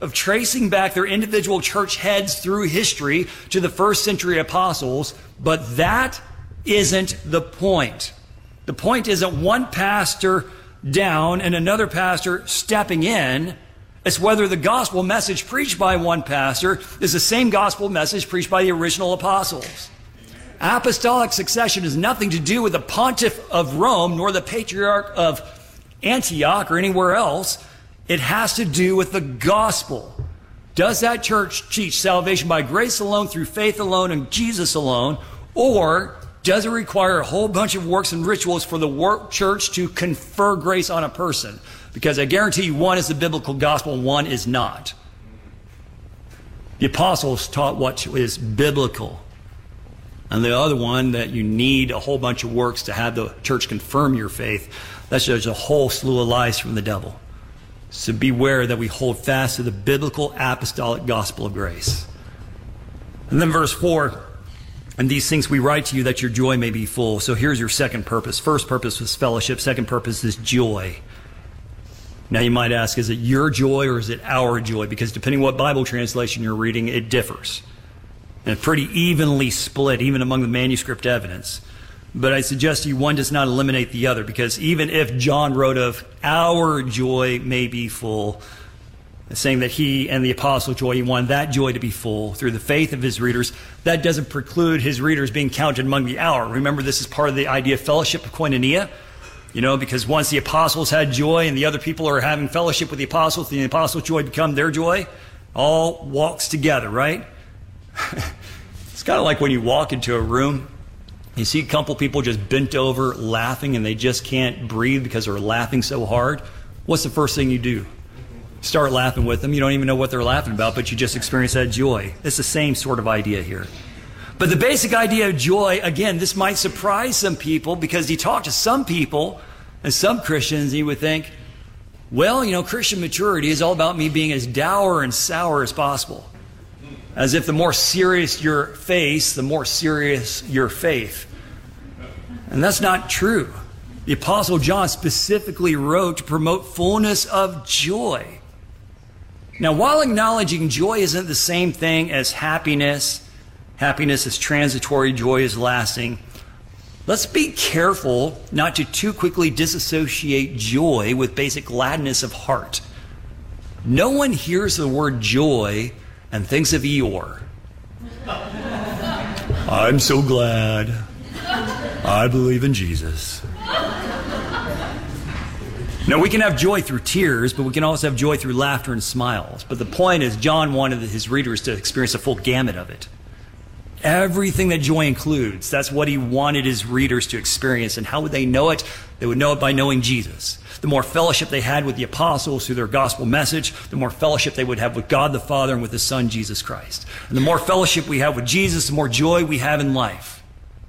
of tracing back their individual church heads through history to the first century apostles, but that isn't the point. The point isn't one pastor down and another pastor stepping in. It's whether the gospel message preached by one pastor is the same gospel message preached by the original apostles. Apostolic succession has nothing to do with the pontiff of Rome nor the patriarch of Antioch or anywhere else. It has to do with the gospel. Does that church teach salvation by grace alone, through faith alone, and Jesus alone? Or does it require a whole bunch of works and rituals for the church to confer grace on a person? Because I guarantee you, one is the biblical gospel and one is not. The apostles taught what is biblical. And the other one, that you need a whole bunch of works to have the church confirm your faith, that's just a whole slew of lies from the devil. So beware that we hold fast to the biblical apostolic gospel of grace. And then verse 4, and these things we write to you that your joy may be full. So here's your second purpose. First purpose was fellowship. Second purpose is joy. Now you might ask, is it your joy or is it our joy? Because depending what Bible translation you're reading, it differs. And pretty evenly split, even among the manuscript evidence. But I suggest to you one does not eliminate the other, because even if John wrote of our joy may be full, saying that he and the apostle joy, he wanted that joy to be full through the faith of his readers, that doesn't preclude his readers being counted among the our. Remember, this is part of the idea of fellowship of koinonia. You know, because once the apostles had joy and the other people are having fellowship with the apostles, the apostles' joy become their joy. All walks together, right? It's kind of like when you walk into a room, you see a couple people just bent over laughing and they just can't breathe because they're laughing so hard. What's the first thing you do? Start laughing with them. You don't even know what they're laughing about, but you just experience that joy. It's the same sort of idea here. But the basic idea of joy, again, this might surprise some people, because you talk to some people and some Christians and you would think, well, you know, Christian maturity is all about me being as dour and sour as possible. As if the more serious your face, the more serious your faith. And that's not true. The Apostle John specifically wrote to promote fullness of joy. Now, while acknowledging joy isn't the same thing as happiness, happiness is transitory, joy is lasting, let's be careful not to too quickly disassociate joy with basic gladness of heart. No one hears the word joy and thinks of Eeyore. I'm so glad. I believe in Jesus. Now, we can have joy through tears, but we can also have joy through laughter and smiles. But the point is, John wanted his readers to experience a full gamut of it. Everything that joy includes, that's what he wanted his readers to experience. And how would they know it? They would know it by knowing Jesus. The more fellowship they had with the apostles through their gospel message, the more fellowship they would have with God the Father and with His Son, Jesus Christ. And the more fellowship we have with Jesus, the more joy we have in life.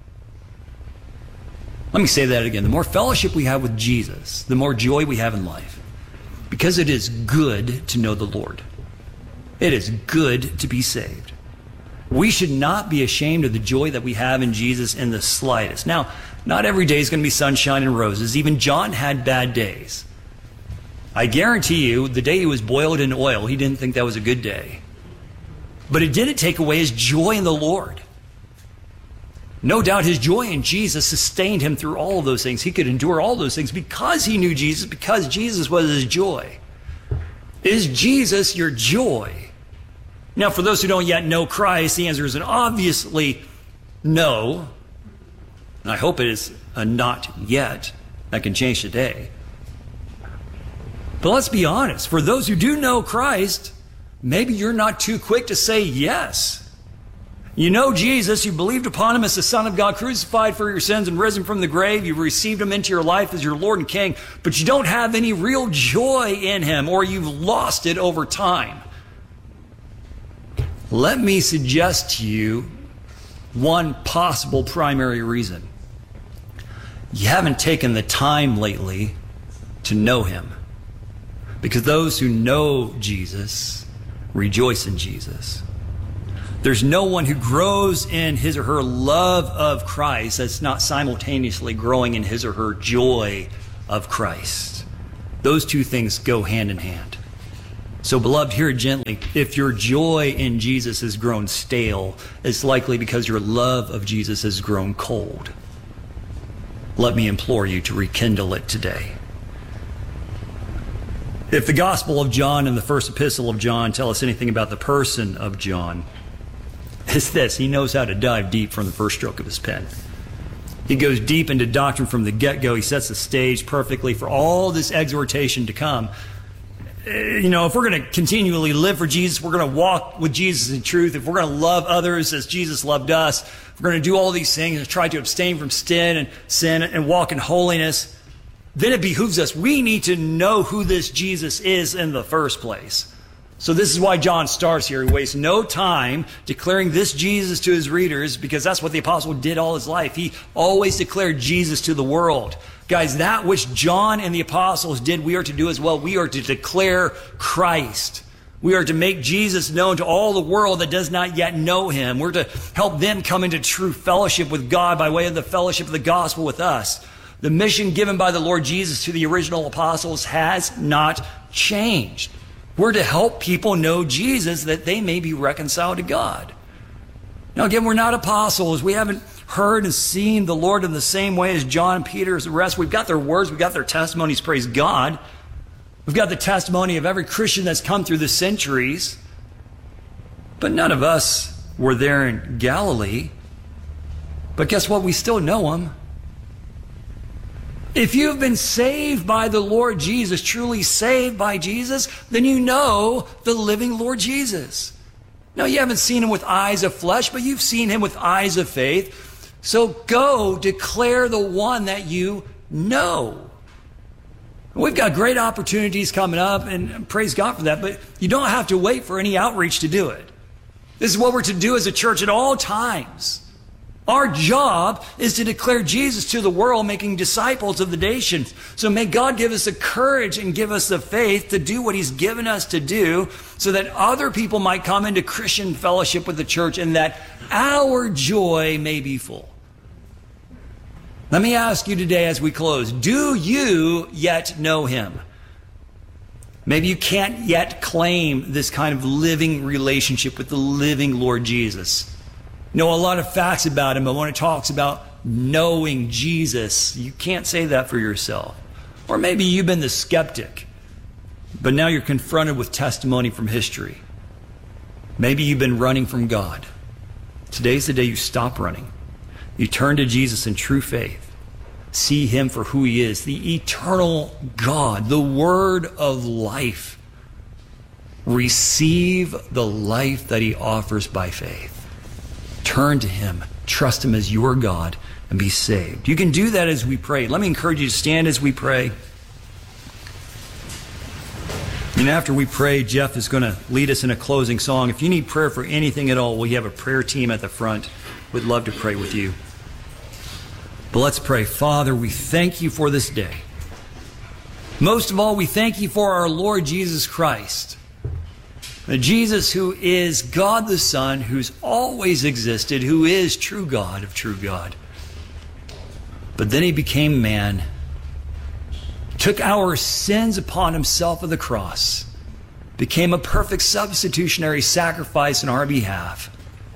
Let me say that again. The more fellowship we have with Jesus, the more joy we have in life. Because it is good to know the Lord. It is good to be saved. We should not be ashamed of the joy that we have in Jesus in the slightest. Now, not every day is going to be sunshine and roses. Even John had bad days. I guarantee you, the day he was boiled in oil, he didn't think that was a good day. But it didn't take away his joy in the Lord. No doubt his joy in Jesus sustained him through all of those things. He could endure all those things because he knew Jesus, because Jesus was his joy. Is Jesus your joy? Now, for those who don't yet know Christ, the answer is an obviously no. And I hope it is a not yet. That can change today. But let's be honest. For those who do know Christ, maybe you're not too quick to say yes. You know Jesus, you believed upon Him as the Son of God, crucified for your sins and risen from the grave. You've received Him into your life as your Lord and King, but you don't have any real joy in Him, or you've lost it over time. Let me suggest to you one possible primary reason. You haven't taken the time lately to know Him. Because those who know Jesus rejoice in Jesus. There's no one who grows in his or her love of Christ that's not simultaneously growing in his or her joy of Christ. Those two things go hand in hand. So, beloved, hear it gently. If your joy in Jesus has grown stale, it's likely because your love of Jesus has grown cold. Let me implore you to rekindle it today. If the Gospel of John and the first epistle of John tell us anything about the person of John, it's this: he knows how to dive deep from the first stroke of his pen. He goes deep into doctrine from the get-go. He sets the stage perfectly for all this exhortation to come. If we're going to continually live for Jesus, we're going to walk with Jesus in truth, if we're going to love others as Jesus loved us, if we're going to do all these things and try to abstain from sin and walk in holiness, then it behooves us. We need to know who this Jesus is in the first place. So this is why John starts here. He wastes no time declaring this Jesus to his readers, because that's what the apostle did all his life. He always declared Jesus to the world. Guys, that which John and the apostles did, we are to do as well. We are to declare Christ. We are to make Jesus known to all the world that does not yet know him. We're to help them come into true fellowship with God by way of the fellowship of the gospel with us. The mission given by the Lord Jesus to the original apostles has not changed. We're to help people know Jesus that they may be reconciled to God. Now again, we're not apostles. We haven't heard and seen the Lord in the same way as John, Peter, as the rest. We've got their words. We've got their testimonies, praise God. We've got the testimony of every Christian that's come through the centuries. But none of us were there in Galilee. But guess what? We still know him. If you've been saved by the Lord Jesus, truly saved by Jesus, then you know the living Lord Jesus. Now, you haven't seen him with eyes of flesh, but you've seen him with eyes of faith. So go declare the one that you know. We've got great opportunities coming up, and praise God for that, but you don't have to wait for any outreach to do it. This is what we're to do as a church at all times. Our job is to declare Jesus to the world, making disciples of the nations. So may God give us the courage and give us the faith to do what he's given us to do, so that other people might come into Christian fellowship with the church and that our joy may be full. Let me ask you today as we close, do you yet know him? Maybe you can't yet claim this kind of living relationship with the living Lord Jesus. Know a lot of facts about him, but when it talks about knowing Jesus, you can't say that for yourself. Or maybe you've been the skeptic, but now you're confronted with testimony from history. Maybe you've been running from God. Today's the day you stop running. You turn to Jesus in true faith. See him for who he is, the eternal God, the word of life. Receive the life that he offers by faith. Turn to him, trust him as your God, and be saved. You can do that as we pray. Let me encourage you to stand as we pray. And after we pray, Jeff is going to lead us in a closing song. If you need prayer for anything at all, we have a prayer team at the front. We'd love to pray with you. But let's pray. Father, we thank you for this day. Most of all, we thank you for our Lord Jesus Christ. Jesus, who is God the Son, who's always existed, who is true God of true God. But then he became man, took our sins upon himself of the cross, became a perfect substitutionary sacrifice on our behalf,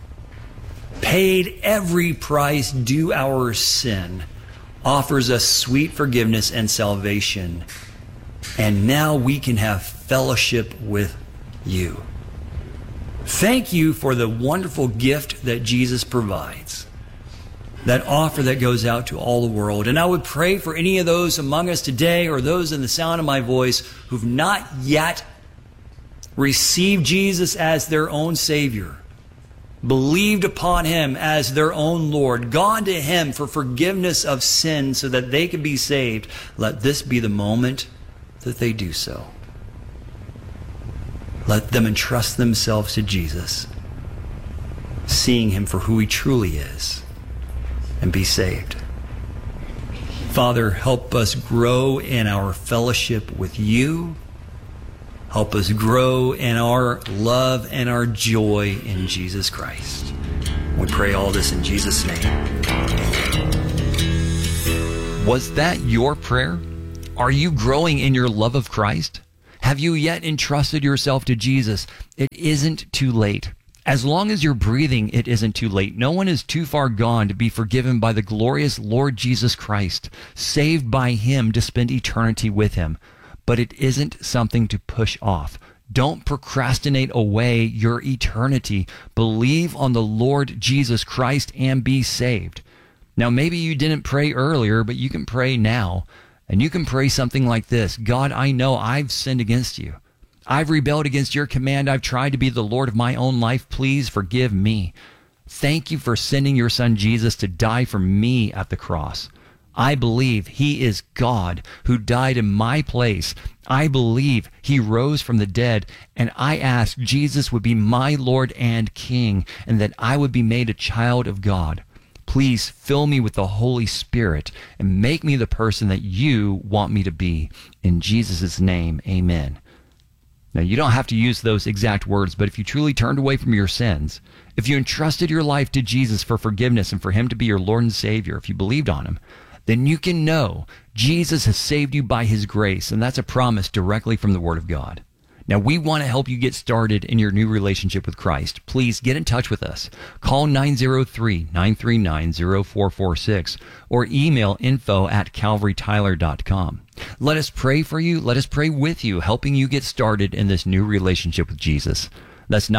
paid every price due our sin, offers us sweet forgiveness and salvation, and now we can have fellowship with you. Thank you for the wonderful gift that Jesus provides, that offer that goes out to all the world. And I would pray for any of those among us today, or those in the sound of my voice, who've not yet received Jesus as their own Savior, believed upon him as their own Lord, gone to him for forgiveness of sin so that they can be saved. Let this be the moment that they do so. Let them entrust themselves to Jesus, seeing him for who he truly is, and be saved. Father, help us grow in our fellowship with you. Help us grow in our love and our joy in Jesus Christ. We pray all this in Jesus' name. Was that your prayer? Are you growing in your love of Christ? Have you yet entrusted yourself to Jesus? It isn't too late. As long as you're breathing, it isn't too late. No one is too far gone to be forgiven by the glorious Lord Jesus Christ, saved by him to spend eternity with him. But it isn't something to push off. Don't procrastinate away your eternity. Believe on the Lord Jesus Christ and be saved. Now, maybe you didn't pray earlier, but you can pray now. And you can pray something like this: God, I know I've sinned against you. I've rebelled against your command. I've tried to be the Lord of my own life. Please forgive me. Thank you for sending your son Jesus to die for me at the cross. I believe he is God who died in my place. I believe he rose from the dead, and I ask Jesus would be my Lord and King, and that I would be made a child of God. Please fill me with the Holy Spirit and make me the person that you want me to be. In Jesus' name, amen. Now, you don't have to use those exact words, but if you truly turned away from your sins, if you entrusted your life to Jesus for forgiveness and for him to be your Lord and Savior, if you believed on him, then you can know Jesus has saved you by his grace, and that's a promise directly from the Word of God. Now, we want to help you get started in your new relationship with Christ. Please get in touch with us. Call 903-939-0446 or email info@calvarytyler.com. Let us pray for you. Let us pray with you, helping you get started in this new relationship with Jesus. That's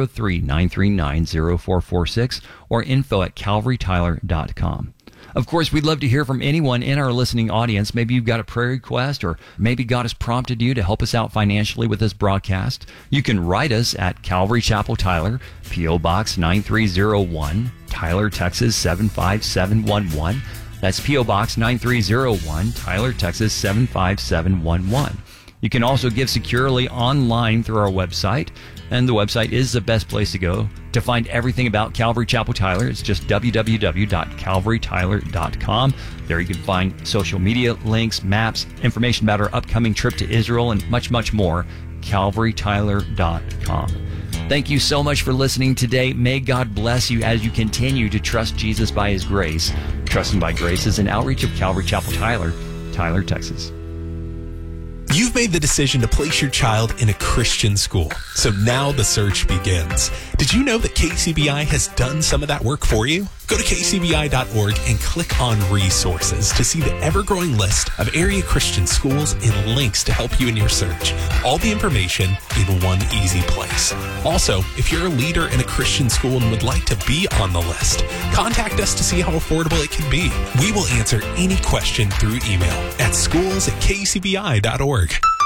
903-939-0446 or info@calvarytyler.com. Of course, we'd love to hear from anyone in our listening audience. Maybe you've got a prayer request, or maybe God has prompted you to help us out financially with this broadcast. You can write us at Calvary Chapel Tyler, P.O. Box 9301, Tyler, Texas 75711. That's P.O. Box 9301, Tyler, Texas 75711. You can also give securely online through our website, and the website is the best place to go to find everything about Calvary Chapel Tyler. It's just www.calvarytyler.com. There you can find social media links, maps, information about our upcoming trip to Israel, and much, much more. calvarytyler.com. Thank you so much for listening today. May God bless you as you continue to trust Jesus by his grace. Trusting by Grace is an outreach of Calvary Chapel Tyler, Tyler, Texas. You've made the decision to place your child in a Christian school, so now the search begins. Did you know that KCBI has done some of that work for you? Go to kcbi.org and click on Resources to see the ever-growing list of area Christian schools and links to help you in your search. All the information in one easy place. Also, if you're a leader in a Christian school and would like to be on the list, contact us to see how affordable it can be. We will answer any question through email at schools@kcbi.org.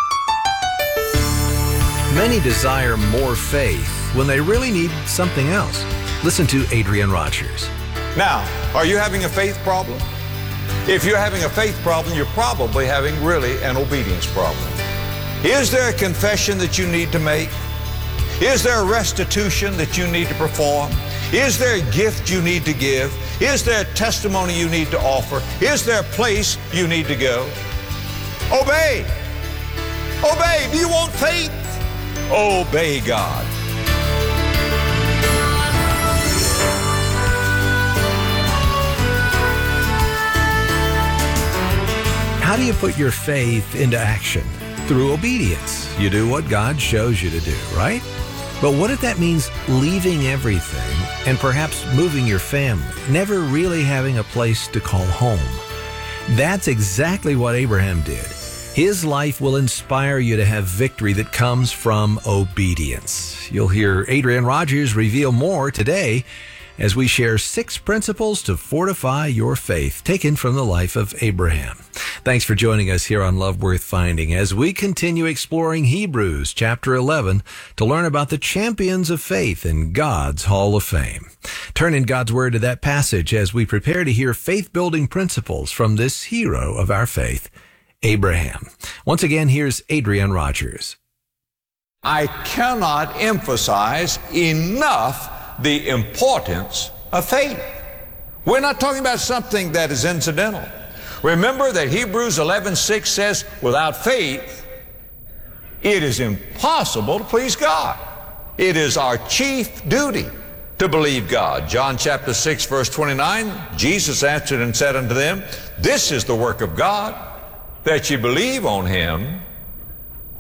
Many desire more faith when they really need something else. Listen to Adrian Rogers. Now, are you having a faith problem? If you're having a faith problem, you're probably having really an obedience problem. Is there a confession that you need to make? Is there a restitution that you need to perform? Is there a gift you need to give? Is there a testimony you need to offer? Is there a place you need to go? Obey. Obey. Do you want faith? Obey God. How do you put your faith into action? Through obedience. You do what God shows you to do, right? But what if that means leaving everything and perhaps moving your family, never really having a place to call home? That's exactly what Abraham did. His life will inspire you to have victory that comes from obedience. You'll hear Adrian Rogers reveal more today as we share 6 principles to fortify your faith, taken from the life of Abraham. Thanks for joining us here on Love Worth Finding as we continue exploring Hebrews chapter 11 to learn about the champions of faith in God's Hall of Fame. Turn in God's Word to that passage as we prepare to hear faith-building principles from this hero of our faith, Abraham. Once again, here's Adrian Rogers. I cannot emphasize enough the importance of faith. We're not talking about something that is incidental. Remember that Hebrews 11:6 says, without faith, it is impossible to please God. It is our chief duty to believe God. John chapter 6, verse 29, Jesus answered and said unto them, this is the work of God, that ye believe on him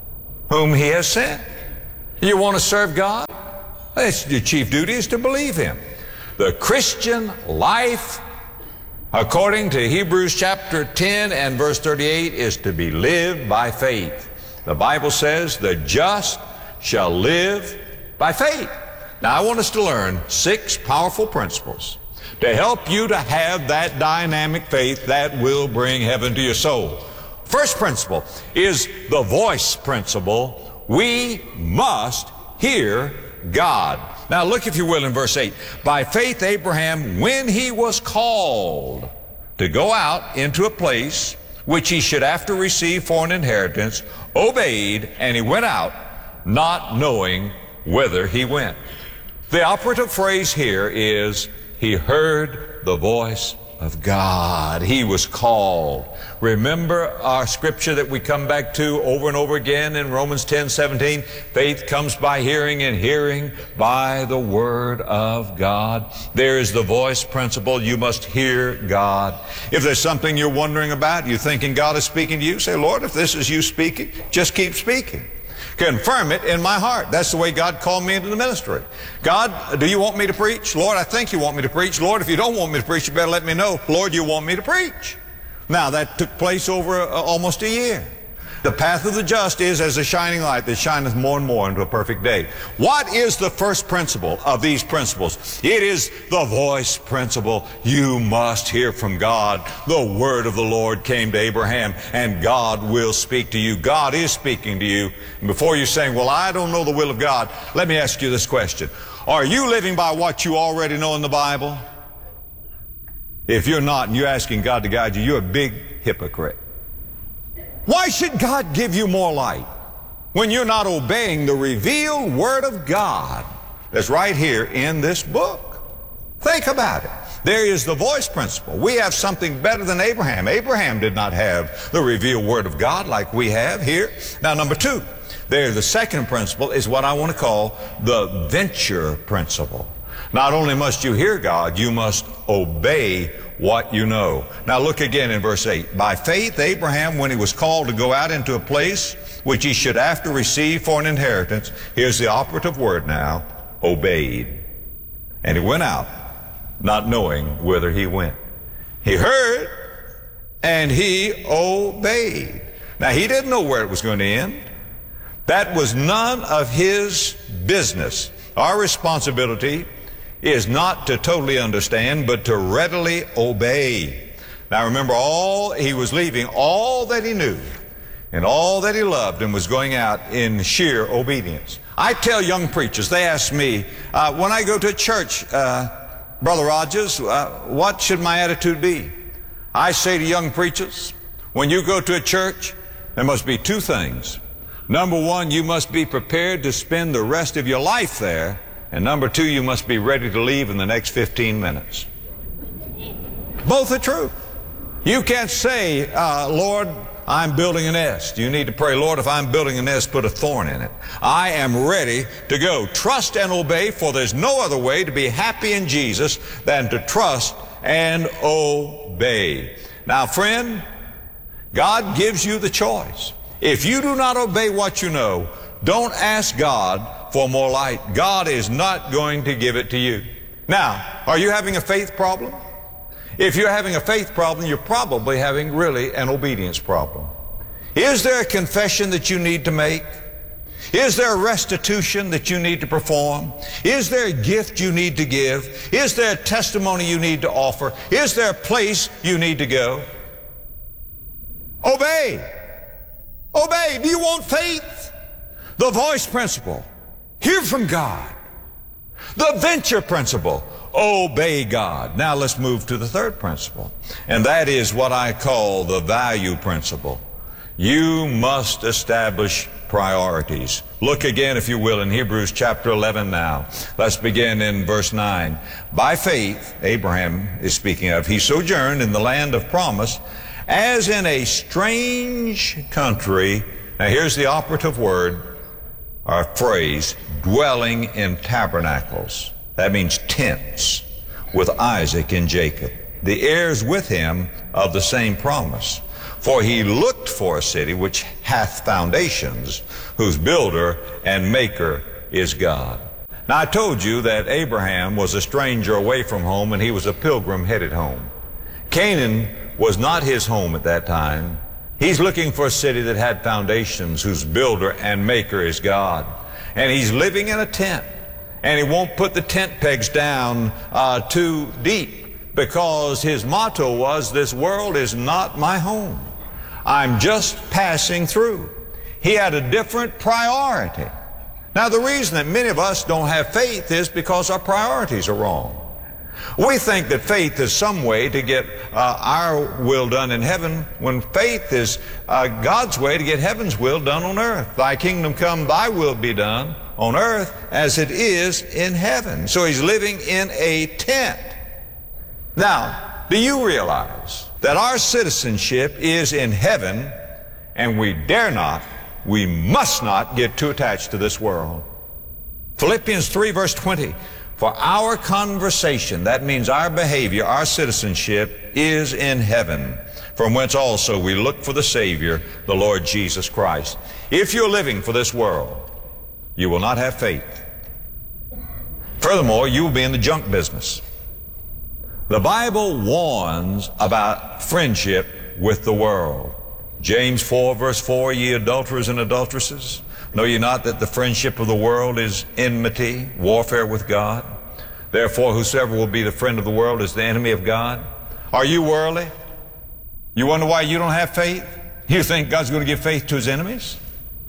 whom he has sent. You want to serve God? That's your chief duty, is to believe him. The Christian life, according to Hebrews chapter 10 and verse 38, is to be lived by faith. The Bible says the just shall live by faith. Now I want us to learn 6 powerful principles to help you to have that dynamic faith that will bring heaven to your soul. First principle is the voice principle. We must hear God. Now look, if you will, in verse 8. By faith Abraham, when he was called to go out into a place which he should after receive for an inheritance, obeyed, and he went out, not knowing whither he went. The operative phrase here is, he heard the voice of God. He was called. Remember our scripture that we come back to over and over again in Romans 10:17. Faith comes by hearing, and hearing by the word of God. There is the voice principle. You must hear God. If there's something you're wondering about, you're thinking God is speaking to you, say, Lord, if this is you speaking, just keep speaking. Confirm it in my heart. That's the way God called me into the ministry. God, do you want me to preach? Lord, I think you want me to preach. Lord, if you don't want me to preach, you better let me know. Lord, you want me to preach. Now, that took place over almost a year. The path of the just is as a shining light that shineth more and more into a perfect day. What is the first principle of these principles? It is the voice principle. You must hear from God. The word of the Lord came to Abraham, and God will speak to you. God is speaking to you. And before you're saying, well, I don't know the will of God, let me ask you this question. Are you living by what you already know in the Bible? If you're not, and you're asking God to guide you, you're a big hypocrite. Why should God give you more light when you're not obeying the revealed Word of God that's right here in this book? Think about it. There is the voice principle. We have something better than Abraham. Abraham did not have the revealed Word of God like we have here. Now, number 2, there, the second principle is what I want to call the venture principle. Not only must you hear God, you must obey what you know. Now look again in verse 8. By faith Abraham, when he was called to go out into a place which he should after receive for an inheritance, here's the operative word now, obeyed. And he went out, not knowing whither he went. He heard, and he obeyed. Now he didn't know where it was going to end. That was none of his business. Our responsibility is not to totally understand, but to readily obey. Now remember, he was leaving all that he knew and all that he loved, and was going out in sheer obedience. I tell young preachers, they ask me, when I go to a church, Brother Rogers, what should my attitude be? I say to young preachers, when you go to a church, there must be 2 things. Number 1, you must be prepared to spend the rest of your life there. And number 2, you must be ready to leave in the next 15 minutes. Both are true. You can't say, Lord, I'm building a nest. You need to pray, Lord, if I'm building a nest, put a thorn in it. I am ready to go. Trust and obey, for there's no other way to be happy in Jesus than to trust and obey. Now, friend, God gives you the choice. If you do not obey what you know, don't ask God for more light. God is not going to give it to you. Now, are you having a faith problem? If you're having a faith problem, you're probably having really an obedience problem. Is there a confession that you need to make? Is there a restitution that you need to perform? Is there a gift you need to give? Is there a testimony you need to offer? Is there a place you need to go? Obey. Obey. Do you want faith? The voice principle. Hear from God. The venture principle. Obey God. Now let's move to the third principle. And that is what I call the value principle. You must establish priorities. Look again, if you will, in Hebrews chapter 11 now. Let's begin in verse 9. By faith, Abraham is speaking of, he sojourned in the land of promise as in a strange country. Now here's the operative word, or phrase, dwelling in tabernacles. That means tents, with Isaac and Jacob, the heirs with him of the same promise. For he looked for a city which hath foundations, whose builder and maker is God. Now, I told you that Abraham was a stranger away from home and he was a pilgrim headed home. Canaan was not his home at that time. He's looking for a city that had foundations, whose builder and maker is God. And he's living in a tent. And he won't put the tent pegs down too deep, because his motto was, this world is not my home. I'm just passing through. He had a different priority. Now, the reason that many of us don't have faith is because our priorities are wrong. We think that faith is some way to get our will done in heaven, when faith is God's way to get heaven's will done on earth. Thy kingdom come, thy will be done on earth as it is in heaven. So he's living in a tent. Now, do you realize that our citizenship is in heaven, and we must not get too attached to this world? Philippians 3 verse 20, for our conversation, that means our behavior, our citizenship, is in heaven, from whence also we look for the Savior, the Lord Jesus Christ. If you're living for this world, you will not have faith. Furthermore, you will be in the junk business. The Bible warns about friendship with the world. James 4 verse 4, ye adulterers and adulteresses, know ye not that the friendship of the world is enmity, warfare with God? Therefore, whosoever will be the friend of the world is the enemy of God. Are you worldly? You wonder why you don't have faith? You think God's going to give faith to his enemies?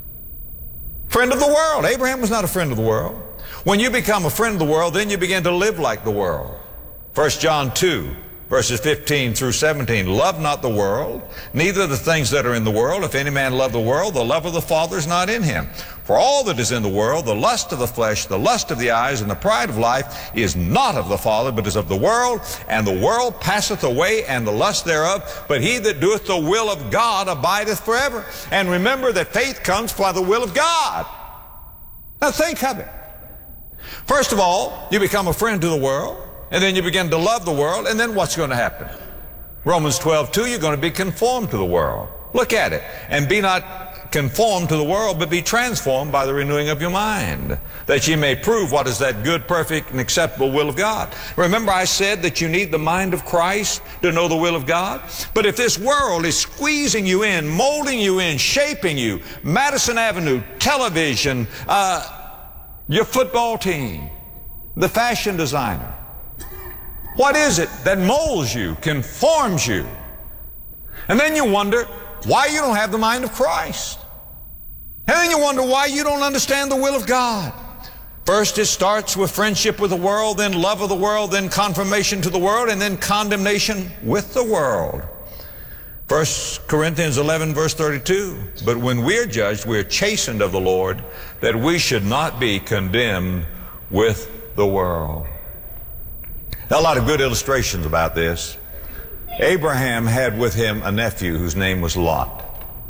Friend of the world. Abraham was not a friend of the world. When you become a friend of the world, then you begin to live like the world. 1 John 2 verses 15 through 17, love not the world, neither the things that are in the world. If any man love the world, the love of the Father is not in him. For all that is in the world, the lust of the flesh, the lust of the eyes, and the pride of life, is not of the Father, but is of the world. And the world passeth away, and the lust thereof. But he that doeth the will of God abideth forever. And remember that faith comes by the will of God. Now think of it. First of all, you become a friend to the world. And then you begin to love the world, and then what's going to happen? Romans 12:2, you're going to be conformed to the world. Look at it. And be not conformed to the world, but be transformed by the renewing of your mind, that ye may prove what is that good, perfect, and acceptable will of God. Remember I said that you need the mind of Christ to know the will of God? But if this world is squeezing you in, molding you in, shaping you, Madison Avenue, television, your football team, the fashion designer, what is it that molds you, conforms you? And then you wonder why you don't have the mind of Christ. And then you wonder why you don't understand the will of God. First, it starts with friendship with the world, then love of the world, then conformation to the world, and then condemnation with the world. 1 Corinthians 11 verse 32, but when we're judged, we're chastened of the Lord, that we should not be condemned with the world. Now, a lot of good illustrations about this. Abraham had with him a nephew whose name was Lot.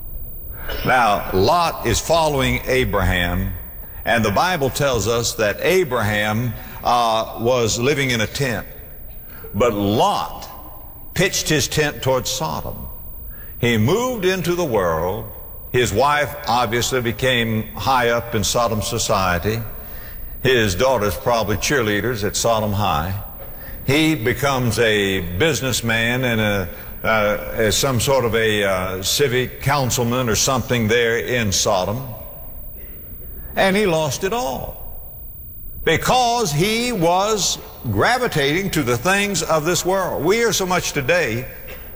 Now, Lot is following Abraham, and the Bible tells us that Abraham was living in a tent. But Lot pitched his tent towards Sodom. He moved into the world. His wife obviously became high up in Sodom society. His daughters probably cheerleaders at Sodom High. He becomes a businessman and some sort of a civic councilman or something there in Sodom. And he lost it all because he was gravitating to the things of this world. We hear so much today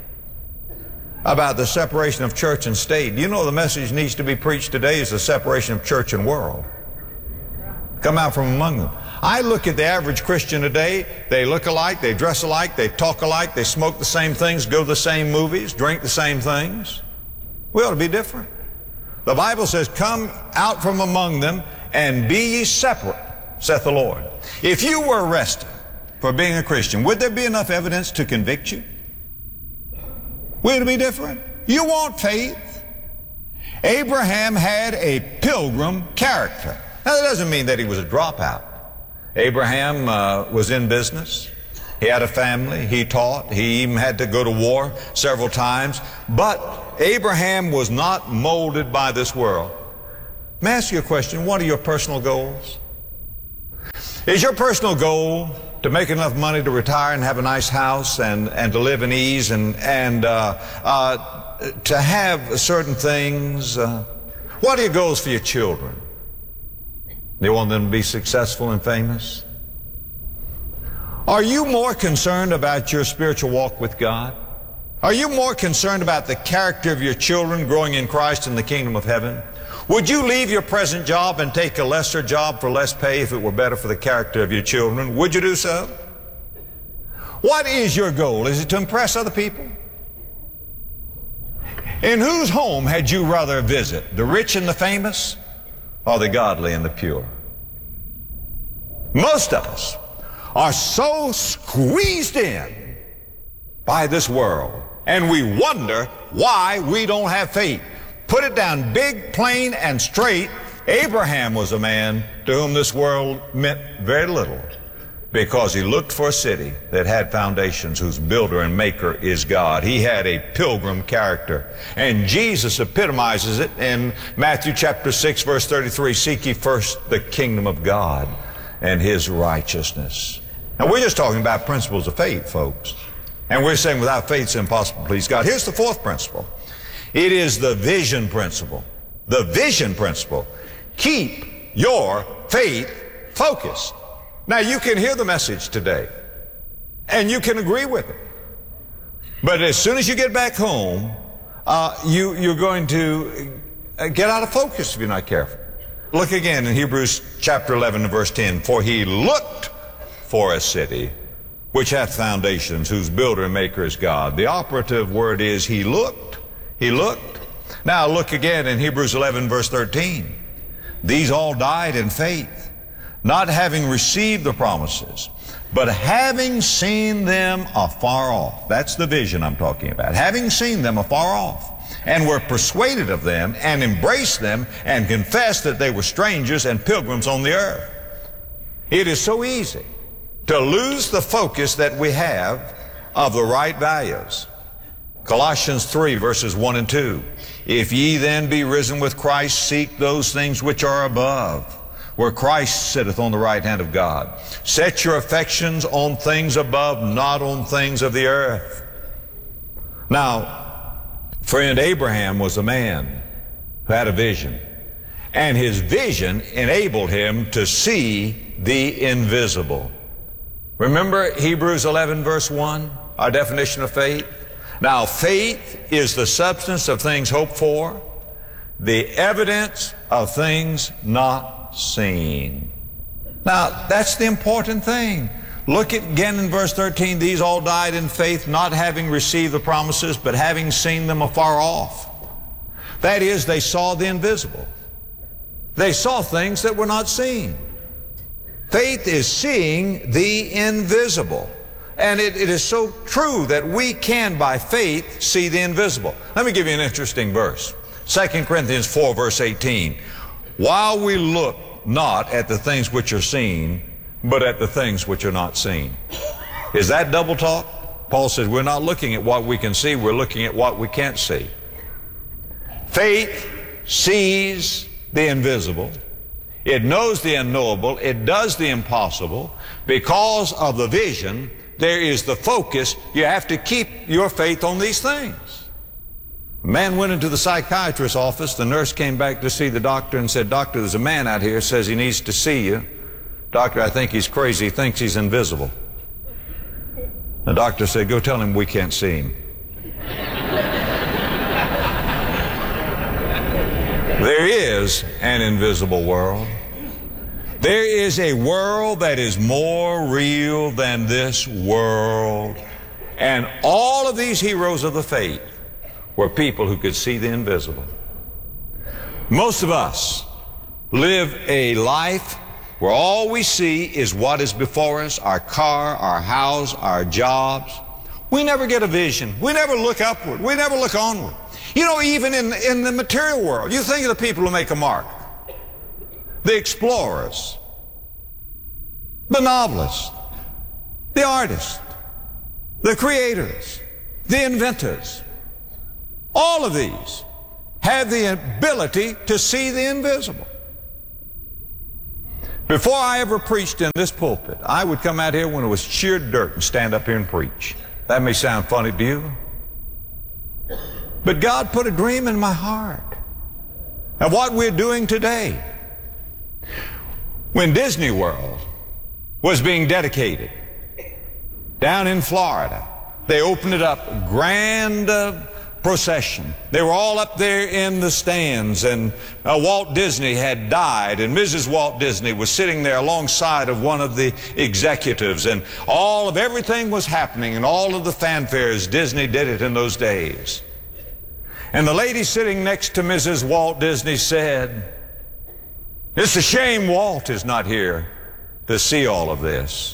about the separation of church and state. You know, the message needs to be preached today is the separation of church and world. Come out from among them. I look at the average Christian today. They look alike, they dress alike, they talk alike, they smoke the same things, go to the same movies, drink the same things. We ought to be different. The Bible says, come out from among them and be ye separate, saith the Lord. If you were arrested for being a Christian, would there be enough evidence to convict you? We ought to be different. You want faith. Abraham had a pilgrim character. Now, that doesn't mean that he was a dropout. Abraham was in business. He had a family. He taught. He even had to go to war several times. But Abraham was not molded by this world. May I ask you a question? What are your personal goals? Is your personal goal to make enough money to retire and have a nice house and to live in ease and to have certain things? What are your goals for your children? Do you want them to be successful and famous? Are you more concerned about your spiritual walk with God? Are you more concerned about the character of your children growing in Christ in the kingdom of heaven? Would you leave your present job and take a lesser job for less pay if it were better for the character of your children? Would you do so? What is your goal? Is it to impress other people? In whose home had you rather visit, the rich and the famous, or the godly and the pure? Most of us are so squeezed in by this world, and we wonder why we don't have faith. Put it down big, plain, and straight. Abraham was a man to whom this world meant very little, because he looked for a city that had foundations, whose builder and maker is God. He had a pilgrim character, and Jesus epitomizes it in Matthew chapter 6, verse 33, seek ye first the kingdom of God and his righteousness. Now, we're just talking about principles of faith, folks, and we're saying without faith it's impossible to please God. Here's the fourth principle. It is the vision principle. The vision principle. Keep your faith focused. Now, you can hear the message today, and you can agree with it. But as soon as you get back home, you're going to get out of focus if you're not careful. Look again in Hebrews chapter 11 and verse 10. For he looked for a city which hath foundations, whose builder and maker is God. The operative word is he looked. He looked. Now look again in Hebrews 11 verse 13. These all died in faith, not having received the promises, but having seen them afar off. That's the vision I'm talking about. Having seen them afar off, and were persuaded of them, and embraced them, and confessed that they were strangers and pilgrims on the earth. It is so easy to lose the focus that we have of the right values. Colossians 3 verses 1 and 2. If ye then be risen with Christ, seek those things which are above, where Christ sitteth on the right hand of God. Set your affections on things above, not on things of the earth. Now, friend, Abraham was a man who had a vision, and his vision enabled him to see the invisible. Remember Hebrews 11 verse 1, our definition of faith? Now, faith is the substance of things hoped for, the evidence of things not seen. Now, that's the important thing. Look again in verse 13. These all died in faith, not having received the promises, but having seen them afar off. That is, they saw the invisible. They saw things that were not seen. Faith is seeing the invisible. And it is so true that we can, by faith, see the invisible. Let me give you an interesting verse. 2 Corinthians 4, verse 18. While we look not at the things which are seen, but at the things which are not seen. Is that double talk? Paul says we're not looking at what we can see, we're looking at what we can't see. Faith sees the invisible. It knows the unknowable. It does the impossible. Because of the vision, there is the focus. You have to keep your faith on these things. A man went into the psychiatrist's office. The nurse came back to see the doctor and said, "Doctor, there's a man out here, says he needs to see you." "Doctor, I think he's crazy. He thinks he's invisible." The doctor said, "Go tell him we can't see him." There is an invisible world. There is a world that is more real than this world. And all of these heroes of the faith were people who could see the invisible. Most of us live a life where all we see is what is before us, our car, our house, our jobs. We never get a vision. We never look upward. We never look onward. You know, even in the material world, you think of the people who make a mark. The explorers, the novelists, the artists, the creators, the inventors, all of these have the ability to see the invisible. Before I ever preached in this pulpit, I would come out here when it was sheer dirt and stand up here and preach. That may sound funny to you, but God put a dream in my heart. And what we're doing today, when Disney World was being dedicated down in Florida, they opened it up, a grand procession. They were all up there in the stands, and Walt Disney had died, and Mrs. Walt Disney was sitting there alongside of one of the executives, and all of everything was happening, and all of the fanfares. Disney did it in those days. And the lady sitting next to Mrs. Walt Disney said, "It's a shame Walt is not here to see all of this."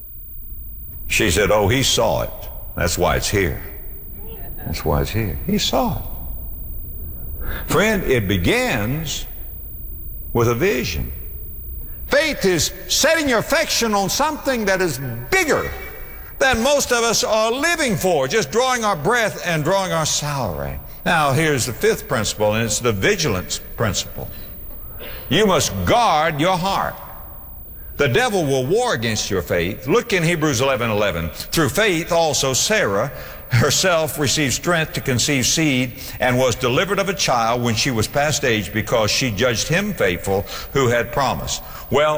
She said, "Oh, he saw it. That's why it's here. That's why it's here." He saw it. Friend, it begins with a vision. Faith is setting your affection on something that is bigger than most of us are living for, just drawing our breath and drawing our salary. Now, here's the fifth principle, and it's the vigilance principle. You must guard your heart. The devil will war against your faith. Look in Hebrews 11:11. Through faith also Sarah herself received strength to conceive seed and was delivered of a child when she was past age, because she judged him faithful who had promised. Well,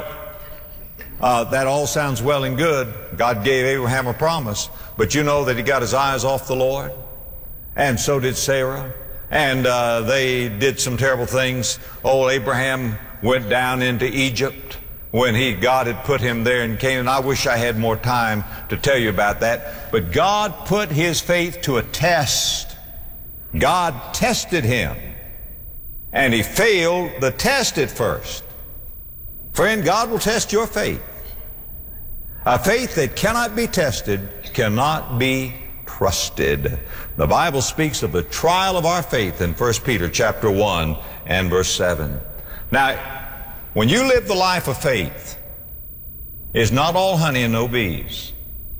that all sounds well and good. God gave Abraham a promise, but you know that he got his eyes off the Lord, and so did Sarah, and they did some terrible things. Old Abraham went down into Egypt when God had put him there in Canaan. I wish I had more time to tell you about that. But God put his faith to a test. God tested him, and he failed the test at first. Friend, God will test your faith. A faith that cannot be tested cannot be trusted. The Bible speaks of the trial of our faith in 1 Peter chapter 1 and verse 7. Now, when you live the life of faith, it's not all honey and no bees.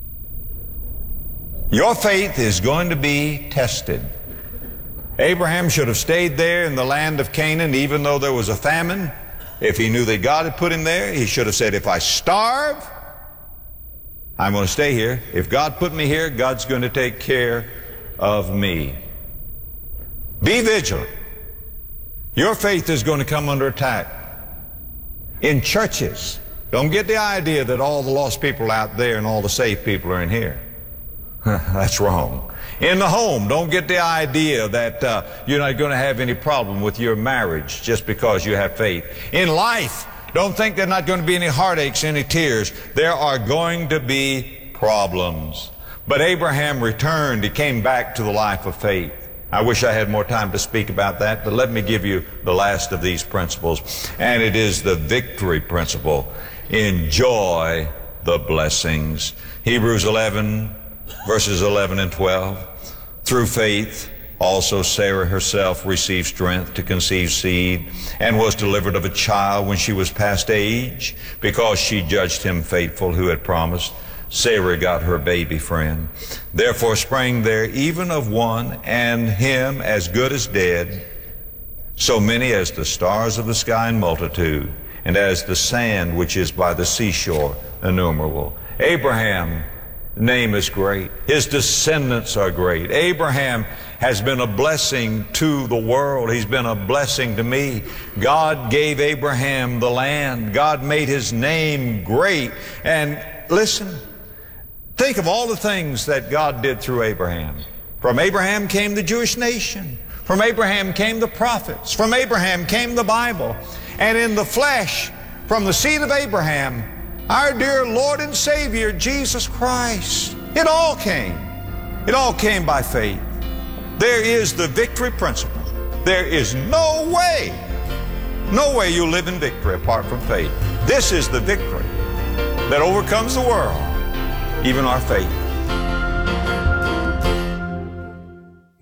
Your faith is going to be tested. Abraham should have stayed there in the land of Canaan even though there was a famine. If he knew that God had put him there, he should have said, "If I starve, I'm going to stay here. If God put me here, God's going to take care of me." Be vigilant. Your faith is going to come under attack. In churches, don't get the idea that all the lost people are out there and all the saved people are in here. That's wrong. In the home, don't get the idea that you're not going to have any problem with your marriage just because you have faith. In life, don't think there's not going to be any heartaches, any tears. There are going to be problems. But Abraham returned. He came back to the life of faith. I wish I had more time to speak about that, but let me give you the last of these principles, and it is the victory principle. Enjoy the blessings. Hebrews 11, verses 11 and 12. Through faith, also Sarah herself received strength to conceive seed and was delivered of a child when she was past age, because she judged him faithful who had promised. Sarah got her baby, friend. Therefore sprang there even of one, and him as good as dead, so many as the stars of the sky in multitude, and as the sand which is by the seashore innumerable. Abraham, name is great. His descendants are great. Abraham has been a blessing to the world. He's been a blessing to me. God gave Abraham the land. God made his name great. And listen, think of all the things that God did through Abraham. From Abraham came the Jewish nation. From Abraham came the prophets. From Abraham came the Bible. And in the flesh, from the seed of Abraham, our dear Lord and Savior, Jesus Christ. It all came. It all came by faith. There is the victory principle. There is no way you live in victory apart from faith. This is the victory that overcomes the world, even our faith.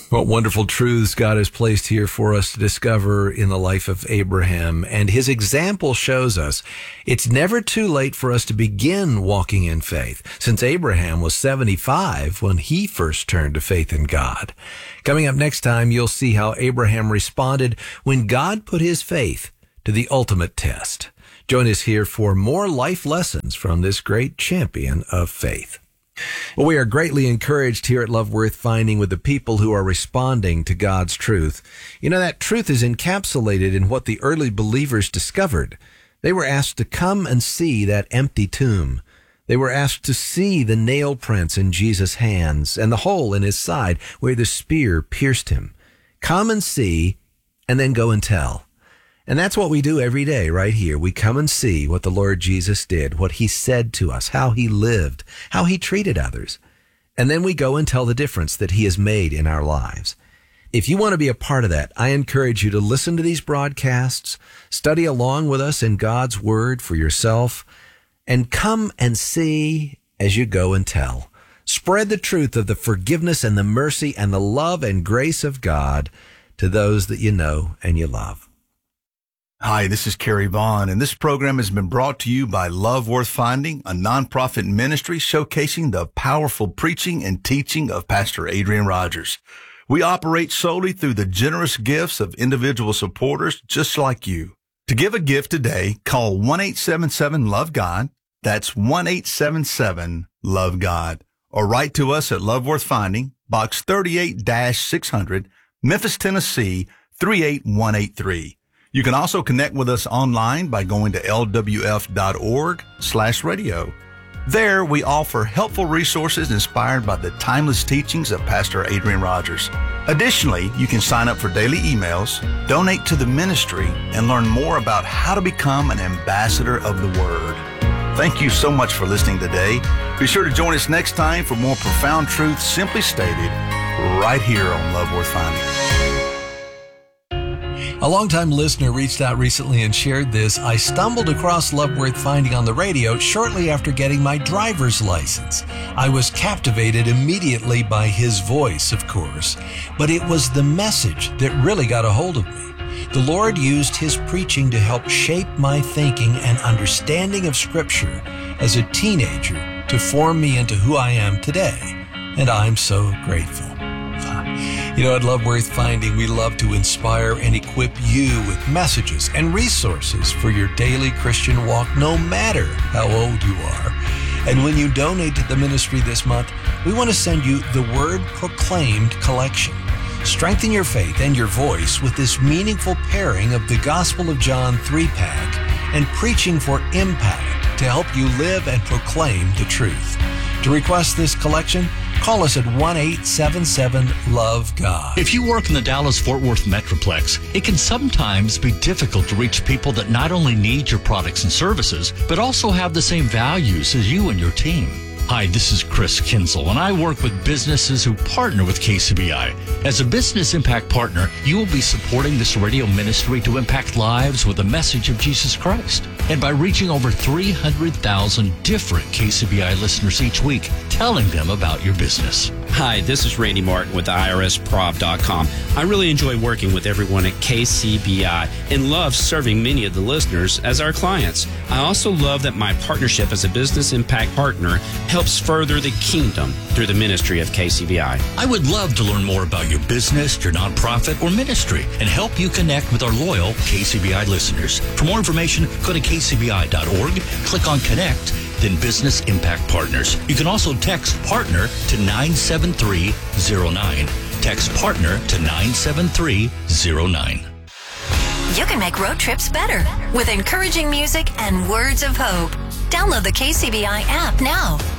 What wonderful truths God has placed here for us to discover in the life of Abraham. And his example shows us it's never too late for us to begin walking in faith, since Abraham was 75 when he first turned to faith in God. Coming up next time, you'll see how Abraham responded when God put his faith to the ultimate test. Join us here for more life lessons from this great champion of faith. Well, we are greatly encouraged here at Love Worth Finding with the people who are responding to God's truth. You know, that truth is encapsulated in what the early believers discovered. They were asked to come and see that empty tomb. They were asked to see the nail prints in Jesus' hands and the hole in his side where the spear pierced him. Come and see, and then go and tell. And that's what we do every day right here. We come and see what the Lord Jesus did, what he said to us, how he lived, how he treated others. And then we go and tell the difference that he has made in our lives. If you want to be a part of that, I encourage you to listen to these broadcasts, study along with us in God's Word for yourself, and come and see as you go and tell. Spread the truth of the forgiveness and the mercy and the love and grace of God to those that you know and you love. Hi, this is Kerry Vaughn, and this program has been brought to you by Love Worth Finding, a nonprofit ministry showcasing the powerful preaching and teaching of Pastor Adrian Rogers. We operate solely through the generous gifts of individual supporters just like you. To give a gift today, call 1-877-LOVE-GOD. That's 1-877-LOVE-GOD. Or write to us at Love Worth Finding, Box 38-600, Memphis, Tennessee, 38183. You can also connect with us online by going to lwf.org/radio. There, we offer helpful resources inspired by the timeless teachings of Pastor Adrian Rogers. Additionally, you can sign up for daily emails, donate to the ministry, and learn more about how to become an ambassador of the Word. Thank you so much for listening today. Be sure to join us next time for more profound truths simply stated right here on Love Worth Finding. A longtime listener reached out recently and shared this. I stumbled across Love Worth Finding on the radio shortly after getting my driver's license. I was captivated immediately by his voice, of course, but it was the message that really got a hold of me. The Lord used his preaching to help shape my thinking and understanding of Scripture as a teenager to form me into who I am today, and I'm so grateful. You know, at Love Worth Finding, we love to inspire and equip you with messages and resources for your daily Christian walk, no matter how old you are. And when you donate to the ministry this month, we want to send you the Word Proclaimed collection. Strengthen your faith and your voice with this meaningful pairing of the Gospel of John 3-pack and Preaching for Impact to help you live and proclaim the truth. To request this collection, call us at 1-877-LOVE-GOD. If you work in the Dallas-Fort Worth Metroplex, it can sometimes be difficult to reach people that not only need your products and services, but also have the same values as you and your team. Hi, this is Chris Kinzel, and I work with businesses who partner with KCBI. As a Business Impact Partner, you will be supporting this radio ministry to impact lives with the message of Jesus Christ. And by reaching over 300,000 different KCBI listeners each week, telling them about your business. Hi, this is Randy Martin with IRSProv.com. I really enjoy working with everyone at KCBI and love serving many of the listeners as our clients. I also love that my partnership as a Business Impact Partner helps further the kingdom through the ministry of KCBI. I would love to learn more about your business, your nonprofit, or ministry and help you connect with our loyal KCBI listeners. For more information, go to kcbi.org, click on Connect, then Business Impact Partners. You can also text PARTNER to 97309. Text PARTNER to 97309. You can make road trips better with encouraging music and words of hope. Download the KCBI app now